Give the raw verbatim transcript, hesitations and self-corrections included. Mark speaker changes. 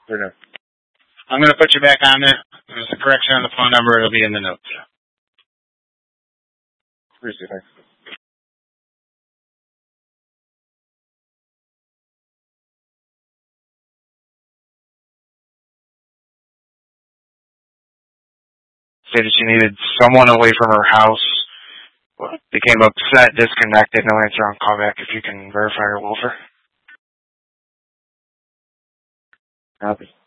Speaker 1: Or no?
Speaker 2: I'm going to put you back on there. There's a correction on the phone number. It'll be in the notes.
Speaker 1: Appreciate it. Thanks.
Speaker 3: Say that she needed someone away from her house. Became upset, disconnected, no answer on callback. If you can verify her, Wolfer.
Speaker 1: Copy.